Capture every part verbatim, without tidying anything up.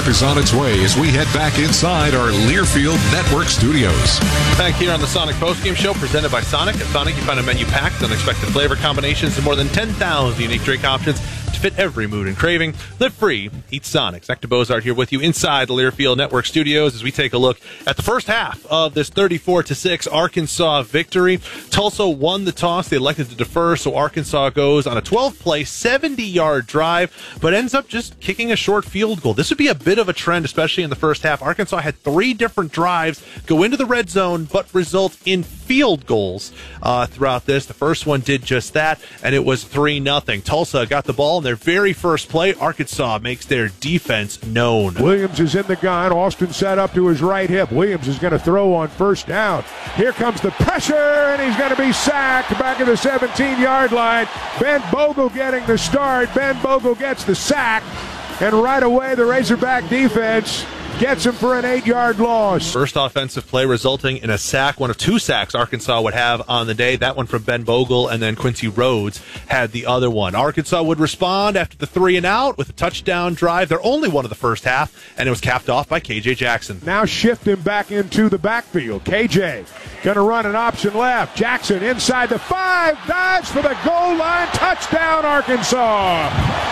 half is on its way as we head back inside our Learfield Network studios. Back here on the Sonic Postgame Show, presented by Sonic. At Sonic, you find a menu packed with unexpected flavor combinations and more than ten thousand unique drink options to fit every mood and craving. Live free, eat Sonic. Zach DeBozart here with you inside the Learfield Network studios as we take a look at the first half of this thirty-four to six Arkansas victory. Tulsa won the toss. They elected to defer, so Arkansas goes on a twelve-play, seventy-yard drive, but ends up just kicking a short field goal. This would be a bit of a trend, especially in the first half. Arkansas had three different drives go into the red zone, but result in field goals uh, throughout this. The first one did just that, and it was three nothing. Tulsa got the ball in their very first play. Arkansas makes their defense known. Williams is in the gun. Austin set up to his right hip. Williams is going to throw on first down. Here comes the pressure, and he's going to be sacked back at the seventeen-yard line. Ben Bogle getting the start. Ben Bogle gets the sack, and right away the Razorback defense gets him for an eight-yard loss. First offensive play resulting in a sack, one of two sacks Arkansas would have on the day. That one from Ben Bogle, and then Quincy Rhodes had the other one. Arkansas would respond after the three and out with a touchdown drive. Their only one of the first half, and it was capped off by K J Jackson. Now shift him back into the backfield. K J going to run an option left. Jackson inside the five, dives for the goal line. Touchdown, Arkansas.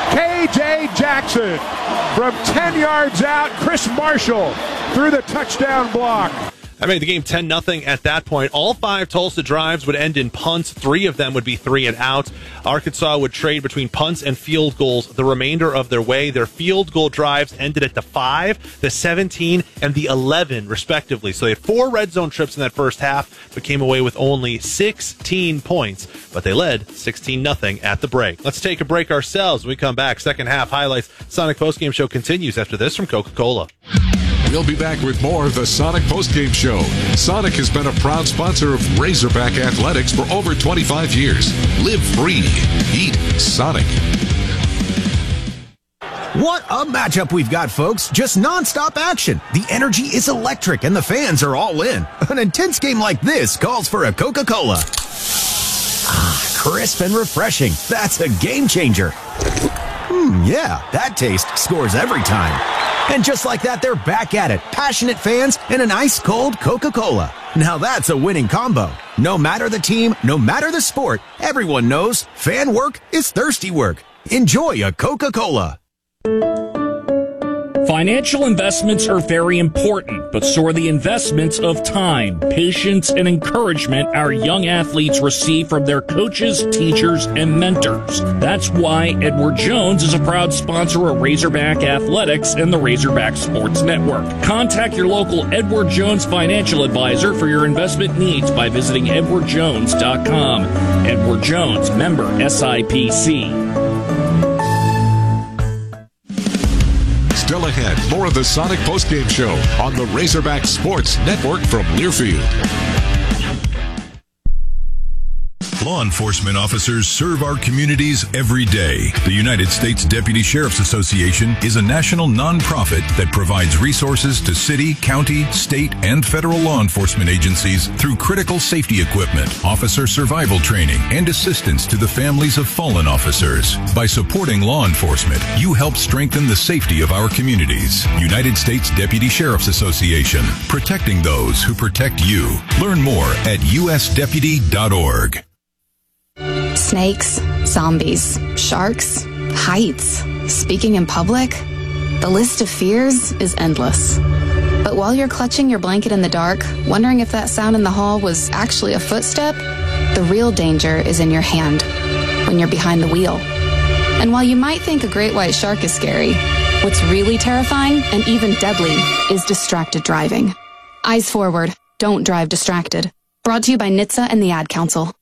K J Jackson from ten yards out. Chris Marshall through the touchdown block. I made the game ten nothing at that point. All five Tulsa drives would end in punts. Three of them would be three and out. Arkansas would trade between punts and field goals the remainder of their way. Their field goal drives ended at the five, the seventeen, and the eleven, respectively. So they had four red zone trips in that first half, but came away with only sixteen points. But they led sixteen nothing at the break. Let's take a break ourselves. When we come back, second half highlights. Sonic Postgame Show continues after this from Coca-Cola. We'll be back with more of the Sonic Postgame Show. Sonic has been a proud sponsor of Razorback Athletics for over twenty-five years. Live free. Eat Sonic. What a matchup we've got, folks. Just nonstop action. The energy is electric and the fans are all in. An intense game like this calls for a Coca-Cola. Ah, crisp and refreshing. That's a game changer. Hmm, yeah, that taste scores every time. And just like that, they're back at it. Passionate fans and an ice-cold Coca-Cola. Now that's a winning combo. No matter the team, no matter the sport, everyone knows fan work is thirsty work. Enjoy a Coca-Cola. Financial investments are very important, but so are the investments of time, patience, and encouragement our young athletes receive from their coaches, teachers, and mentors. That's why Edward Jones is a proud sponsor of Razorback Athletics and the Razorback Sports Network. Contact your local Edward Jones financial advisor for your investment needs by visiting edward jones dot com. Edward Jones, member S I P C. Still ahead, more of the Sonic Postgame Show on the Razorback Sports Network from Learfield. Law enforcement officers serve our communities every day. The United States Deputy Sheriff's Association is a national nonprofit that provides resources to city, county, state, and federal law enforcement agencies through critical safety equipment, officer survival training, and assistance to the families of fallen officers. By supporting law enforcement, you help strengthen the safety of our communities. United States Deputy Sheriff's Association, protecting those who protect you. Learn more at u s deputy dot org. Snakes, zombies, sharks, heights, speaking in public. The list of fears is endless. But while you're clutching your blanket in the dark, wondering if that sound in the hall was actually a footstep, the real danger is in your hand, when you're behind the wheel. And while you might think a great white shark is scary, what's really terrifying and even deadly is distracted driving. Eyes forward, don't drive distracted. Brought to you by N H T S A and the Ad Council.